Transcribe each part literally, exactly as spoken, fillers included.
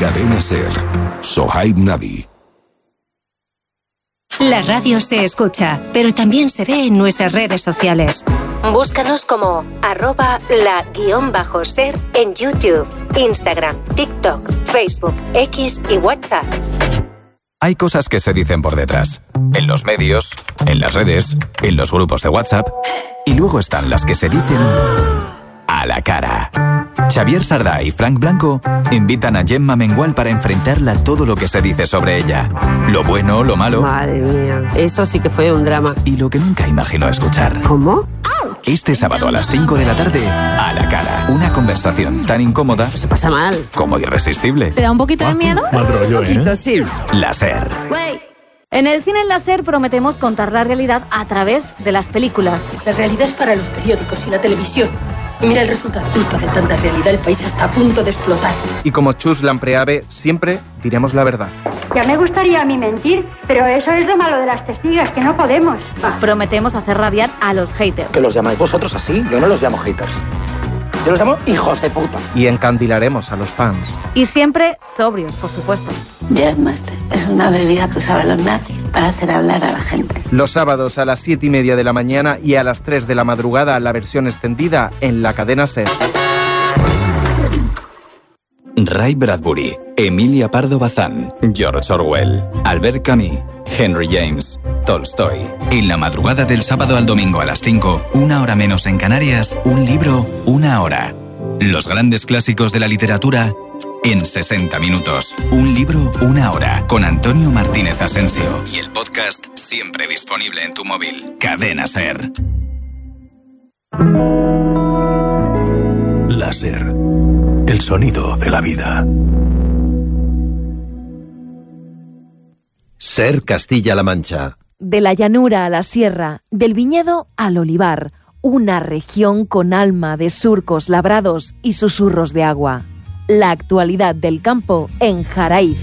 Cadena Ser. Sohaib Nabi. La radio se escucha, pero también se ve en nuestras redes sociales. Búscanos como arroba la guión bajo ser en YouTube, Instagram, TikTok, Facebook, X y WhatsApp. Hay cosas que se dicen por detrás, en los medios, en las redes, en los grupos de WhatsApp, y luego están las que se dicen a la cara. Xavier Sardá y Frank Blanco invitan a Gemma Mengual para enfrentarla a todo lo que se dice sobre ella. Lo bueno, lo malo. Madre mía, eso sí que fue un drama. Y lo que nunca imaginó escuchar. ¿Cómo? Este sábado a las cinco de la tarde, a la cara. Una conversación tan incómoda. Se pasa mal. Como irresistible. ¿Te da un poquito de miedo? Mal rollo, Un poquito, ¿eh? sí. Láser. En el cine láser prometemos contar la realidad a través de las películas. La realidad es para los periódicos y la televisión. Y mira el resultado. Culpa de tanta realidad, el país está a punto de explotar. Y como Chus Lampreave, siempre diremos la verdad. Ya me gustaría a mí mentir, pero eso es lo malo de las testigas, que no podemos. Prometemos hacer rabiar a los haters. ¿Que los llamáis vosotros así? Yo no los llamo haters. Yo los llamo hijos de puta. Y encandilaremos a los fans. Y siempre sobrios, por supuesto. Jazzmaster es una bebida que usaban los nazis para hacer hablar a la gente. Los sábados a las siete y media de la mañana y a las tres de la madrugada la versión extendida en la cadena Ser. Ray Bradbury, Emilia Pardo Bazán, George Orwell, Albert Camus, Henry James, Tolstoy. En la madrugada del sábado al domingo a las cinco, una hora menos en Canarias, un libro, una hora. Los grandes clásicos de la literatura en sesenta minutos. Un libro, una hora. Con Antonio Martínez Asensio. Y el podcast siempre disponible en tu móvil. Cadena Ser. Láser. El sonido de la vida. Ser Castilla-La Mancha. De la llanura a la sierra, del viñedo al olivar, una región con alma de surcos labrados y susurros de agua. La actualidad del campo en Jaraíz.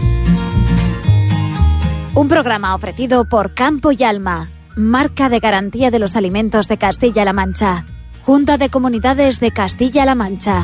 Un programa ofrecido por Campo y Alma, marca de garantía de los alimentos de Castilla-La Mancha. Junta de Comunidades de Castilla-La Mancha.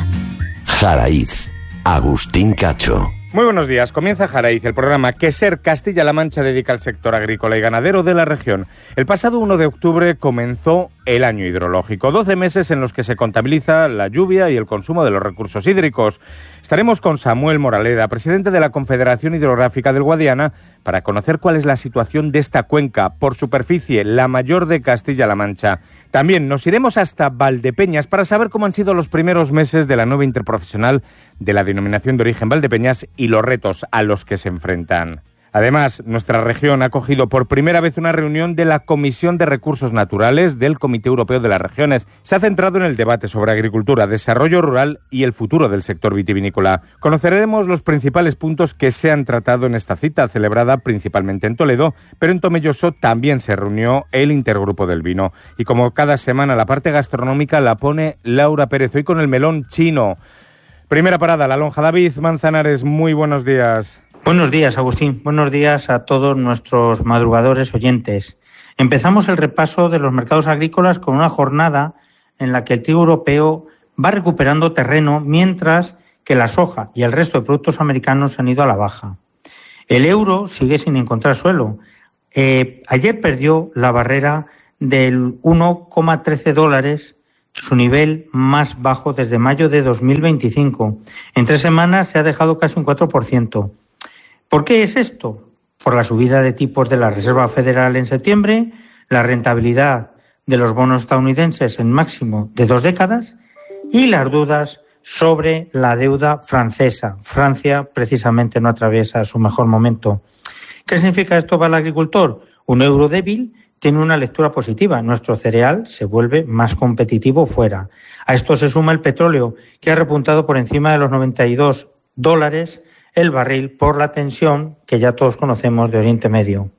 Jaraíz. Agustín Cacho. Muy buenos días. Comienza Jaraíz, el programa que Ser Castilla-La Mancha dedica al sector agrícola y ganadero de la región. El pasado uno de octubre comenzó el año hidrológico, doce meses en los que se contabiliza la lluvia y el consumo de los recursos hídricos. Estaremos con Samuel Moraleda, presidente de la Confederación Hidrográfica del Guadiana, para conocer cuál es la situación de esta cuenca, por superficie, la mayor de Castilla-La Mancha. También nos iremos hasta Valdepeñas para saber cómo han sido los primeros meses de la nueva interprofesional de la denominación de origen Valdepeñas y los retos a los que se enfrentan. Además, nuestra región ha acogido por primera vez una reunión de la Comisión de Recursos Naturales del Comité Europeo de las Regiones. Se ha centrado en el debate sobre agricultura, desarrollo rural y el futuro del sector vitivinícola. Conoceremos los principales puntos que se han tratado en esta cita, celebrada principalmente en Toledo, pero en Tomelloso también se reunió el Intergrupo del Vino. Y como cada semana, la parte gastronómica la pone Laura Pérez, hoy con el melón chino. Primera parada, La Lonja. David Manzanares, muy buenos días. Buenos días, Agustín. Buenos días a todos nuestros madrugadores oyentes. Empezamos el repaso de los mercados agrícolas con una jornada en la que el trigo europeo va recuperando terreno, mientras que la soja y el resto de productos americanos han ido a la baja. El euro sigue sin encontrar suelo. Eh, ayer perdió la barrera del uno coma trece dólares, su nivel más bajo desde mayo de dos mil veinticinco. En tres semanas se ha dejado casi un cuatro por ciento. ¿Por qué es esto? Por la subida de tipos de la Reserva Federal en septiembre, la rentabilidad de los bonos estadounidenses en máximo de dos décadas y las dudas sobre la deuda francesa. Francia precisamente no atraviesa su mejor momento. ¿Qué significa esto para el agricultor? Un euro débil tiene una lectura positiva. Nuestro cereal se vuelve más competitivo fuera. A esto se suma el petróleo, que ha repuntado por encima de los noventa y dos dólares el barril por la tensión que ya todos conocemos de Oriente Medio.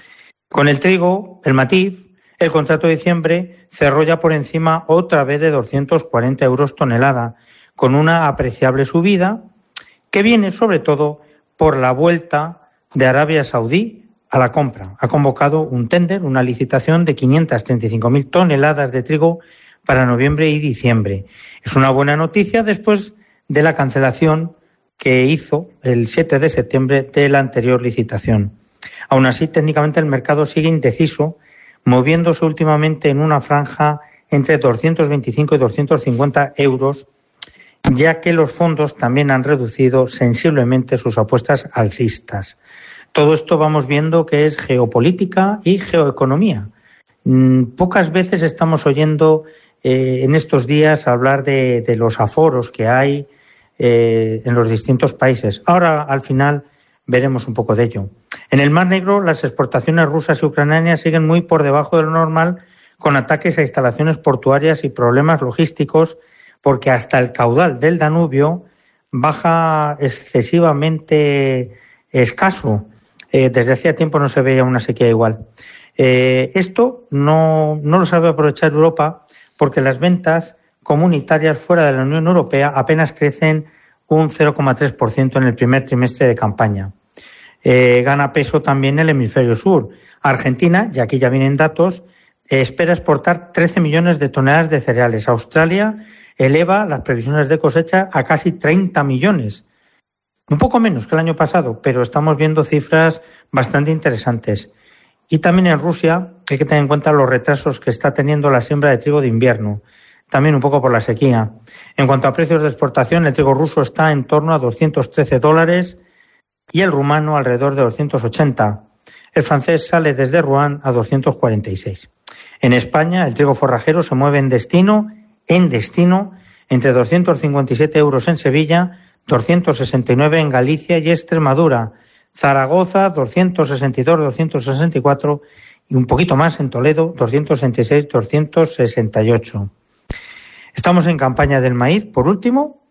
Con el trigo, el matiz, el contrato de diciembre cerró ya por encima otra vez de doscientos cuarenta euros tonelada, con una apreciable subida que viene sobre todo por la vuelta de Arabia Saudí a la compra. Ha convocado un tender, una licitación de quinientas treinta y cinco mil toneladas de trigo para noviembre y diciembre. Es una buena noticia después de la cancelación que hizo el siete de septiembre de la anterior licitación. Aún así, técnicamente el mercado sigue indeciso, moviéndose últimamente en una franja entre doscientos veinticinco y doscientos cincuenta euros, ya que los fondos también han reducido sensiblemente sus apuestas alcistas. Todo esto vamos viendo que es geopolítica y geoeconomía. Pocas veces estamos oyendo eh, en estos días hablar de, de los aforos que hay eh, en los distintos países. Ahora, al final, veremos un poco de ello. En el Mar Negro, las exportaciones rusas y ucranianas siguen muy por debajo de lo normal, con ataques a instalaciones portuarias y problemas logísticos, porque hasta el caudal del Danubio baja excesivamente escaso. Eh, desde hacía tiempo no se veía una sequía igual. Eh, esto no, no lo sabe aprovechar Europa, porque las ventas comunitarias fuera de la Unión Europea apenas crecen un cero coma tres por ciento en el primer trimestre de campaña. Eh, gana peso también el hemisferio sur. Argentina, y aquí ya vienen datos, eh, espera exportar trece millones de toneladas de cereales. Australia eleva las previsiones de cosecha a casi treinta millones. Un poco menos que el año pasado, pero estamos viendo cifras bastante interesantes. Y también en Rusia hay que tener en cuenta los retrasos que está teniendo la siembra de trigo de invierno, también un poco por la sequía. En cuanto a precios de exportación, el trigo ruso está en torno a doscientos trece dólares y el rumano alrededor de doscientos ochenta. El francés sale desde Rouen a doscientos cuarenta y seis. En España, el trigo forrajero se mueve en destino, en destino, entre doscientos cincuenta y siete euros en Sevilla, doscientos sesenta y nueve en Galicia y Extremadura. Zaragoza, doscientos sesenta y dos, doscientos sesenta y cuatro y un poquito más en Toledo, doscientos sesenta y seis, doscientos sesenta y ocho. Estamos en campaña del maíz, por último,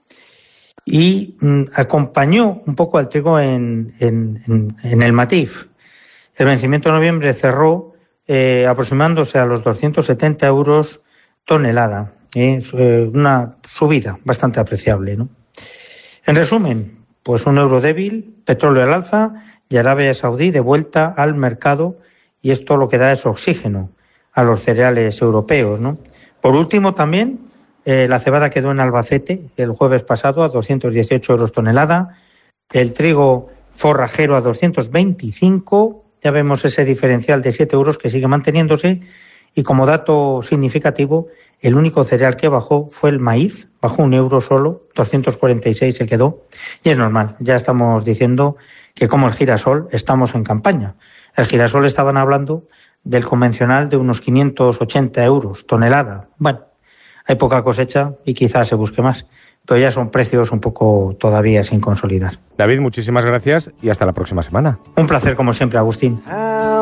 y mm, acompañó un poco al trigo en, en, en, en el Matif. El vencimiento de noviembre cerró eh, aproximándose a los doscientos setenta euros tonelada. ¿eh? Eh, una subida bastante apreciable, ¿no? En resumen, pues un euro débil, petróleo al alza y Arabia Saudí de vuelta al mercado, y esto lo que da es oxígeno a los cereales europeos, ¿no? Por último, también eh, la cebada quedó en Albacete el jueves pasado a doscientos dieciocho euros tonelada, el trigo forrajero a doscientos veinticinco, ya vemos ese diferencial de siete euros que sigue manteniéndose, y como dato significativo, el único cereal que bajó fue el maíz, bajó un euro solo, doscientos cuarenta y seis se quedó, y es normal, ya estamos diciendo que como el girasol estamos en campaña. El girasol estaban hablando del convencional de unos quinientos ochenta euros tonelada. Bueno, hay poca cosecha y quizás se busque más, pero ya son precios un poco todavía sin consolidar. David, muchísimas gracias y hasta la próxima semana. Un placer como siempre, Agustín.